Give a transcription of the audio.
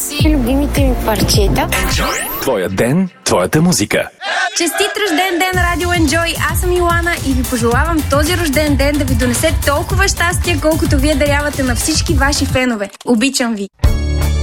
Любимите ми парчета. Твоя ден, твоята музика. Честит рожден ден, Радио Enjoy! Аз съм Йоана и ви пожелавам този рожден ден да ви донесе толкова щастие, колкото вие дарявате на всички ваши фенове. Обичам ви!